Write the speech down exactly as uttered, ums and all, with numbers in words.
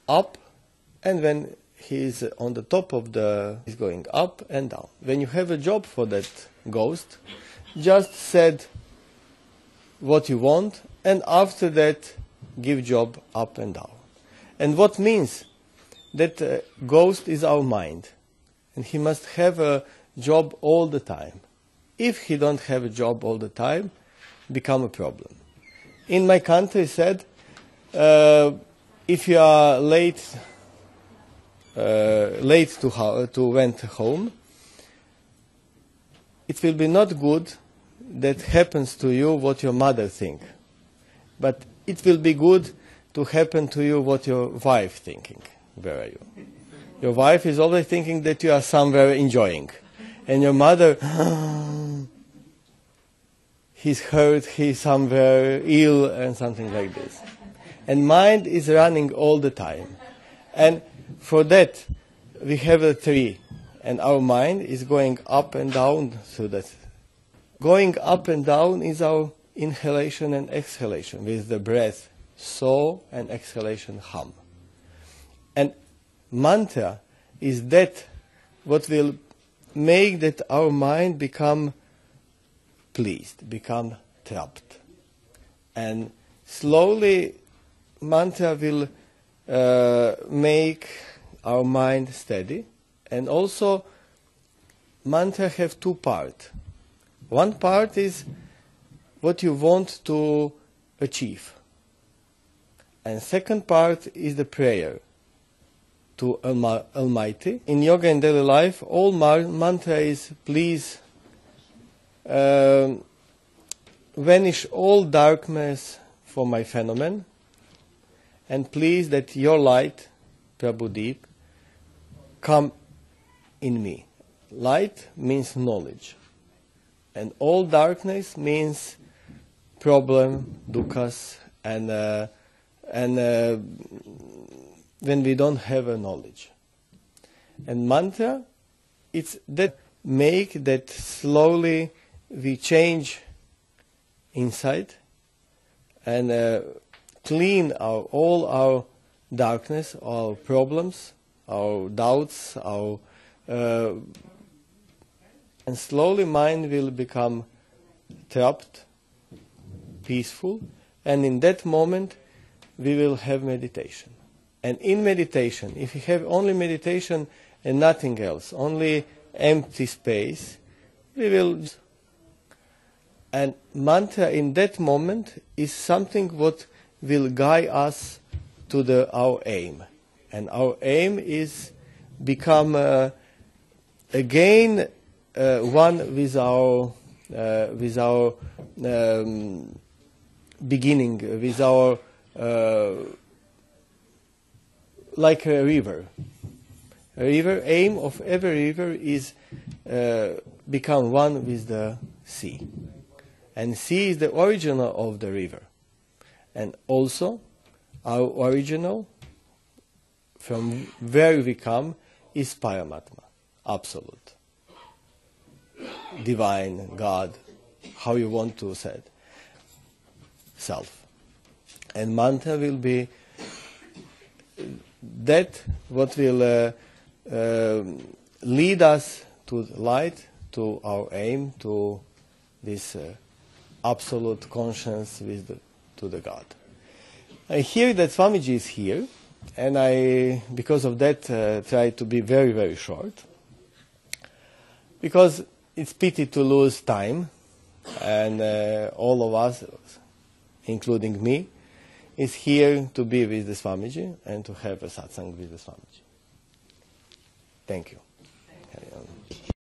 up, and when he's on the top of the, he's going up and down. When you have a job for that ghost, just said what you want, and after that give job up and down. And what means that uh, ghost is our mind, and he must have a job all the time. If he don't have a job all the time, become a problem. In my country said, uh, if you are late, uh, late to ho to went home, it will be not good that happens to you what your mother think, but it will be good to happen to you what your wife thinking. Where are you? Your wife is always thinking that you are somewhere enjoying, and your mother, he's hurt, he's somewhere ill, and something like this. And mind is running all the time. And for that, we have a tree, and our mind is going up and down through that. Going up and down is our inhalation and exhalation with the breath, so, and exhalation, hum. And mantra is that what will make that our mind become pleased, become trapped. And slowly mantra will uh, make our mind steady. And also mantra have two parts. One part is what you want to achieve. And second part is the prayer to Almighty. In yoga and daily life, all mantra is please uh, vanish all darkness for my phenomenon, and please that your light, Prabhudeep, come in me. Light means knowledge, and all darkness means problem, dukkha's, and uh, and uh, when we don't have a knowledge. And mantra, it's that make that slowly we change inside and uh, clean our, all our darkness, our problems, our doubts, our uh, and slowly mind will become trapped, peaceful, and in that moment we will have meditation. And in meditation, if you have only meditation and nothing else, only empty space, we will. And mantra in that moment is something what will guide us to the our aim. And our aim is become uh, again uh, one with our uh, with our um, beginning, with our uh, like a river. A river, aim of every river is uh, become one with the sea. And sea is the original of the river. And also, our original, from where we come, is Paramatma, absolute. Divine, God, how you want to say it. Self. And mantra will be that what will uh, uh, lead us to the light, to our aim, to this uh, absolute conscience with the, to the God. I hear that Swamiji is here, and I, because of that, uh, try to be very, very short, because it's pity to lose time, and uh, all of us, including me, is here to be with the Swamiji and to have a satsang with the Swamiji. Thank you.